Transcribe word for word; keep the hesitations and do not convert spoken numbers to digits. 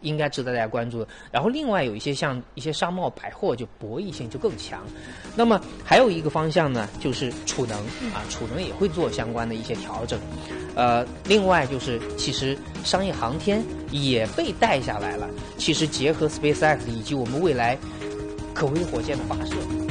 应该值得大家关注的。然后另外有一些像一些商贸百货就博弈性就更强。那么还有一个方向呢，就是储能啊，储能也会做相关的一些调整。呃，另外就是其实商业航天也被带下来了。其实结合 SpaceX 以及我们未来可微火箭的发射。